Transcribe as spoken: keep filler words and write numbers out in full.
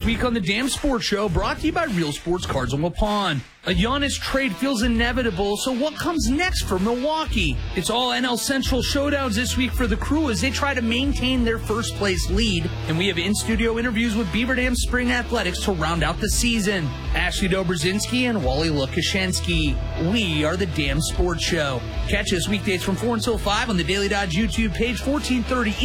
week on the Damn Sports Show, brought to you by Real Sports Cards on Waupun. A Giannis trade feels inevitable, so what comes next for Milwaukee? It's all N L Central showdowns this week for the Crew as they try to maintain their first-place lead. And we have in-studio interviews with Beaver Dam Spring Athletics to round out the season. Ashley Dobrzinski and Wally Lukashenski. We are the Damn Sports Show. Catch us weekdays from four until five on the Daily Dodge YouTube page, fourteen thirty